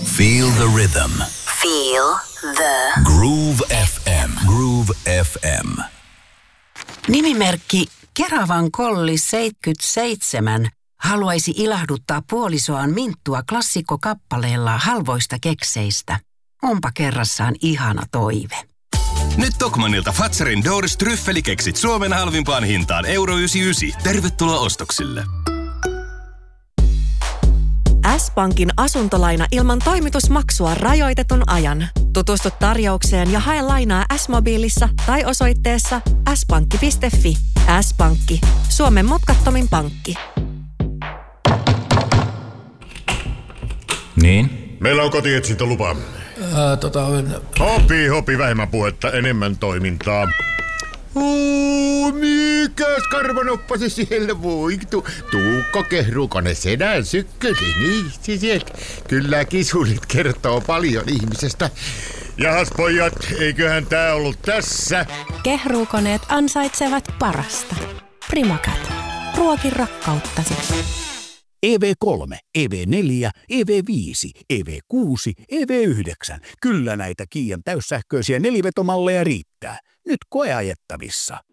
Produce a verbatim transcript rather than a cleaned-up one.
Feel the rhythm. Feel the Groove F M. Groove F M. Nimimerkki Keravan Kolli seitsemänkymmentäseitsemän haluaisi ilahduttaa puolisoaan Minttua klassikkokappaleella halvoista kekseistä. Onpa kerrassaan ihana toive. Nyt Tokmannilta Fatsarin Doors tryffelikeksit Suomen halvimpaan hintaan euro yhdeksänkymmentäyhdeksän. Tervetuloa ostoksille. S-Pankin asuntolaina ilman toimitusmaksua rajoitetun ajan. Tutustu tarjoukseen ja hae lainaa S-mobiilissa tai osoitteessa s pankki piste f i. S-Pankki. Suomen mutkattomin pankki. Niin? Meillä on kotietsintälupa. Ää, tota... Hopi, hopi, vähemmän puhetta, enemmän toimintaa. Oo, mikäs karvanoppasi siellä voiktu? Tuukko Kehrukonen sedän sykköli, niin siis kyllä kisulit kertoo paljon ihmisestä. Jahas pojat, eiköhän tää ollut tässä? Kehruukoneet ansaitsevat parasta. Primacat. Ruokin rakkauttasi. E V kolme, E V neljä, E V viisi, E V kuusi, E V yhdeksän. Kyllä näitä Kiian täyssähköisiä nelivetomalleja riittää. Nyt koeajettavissa.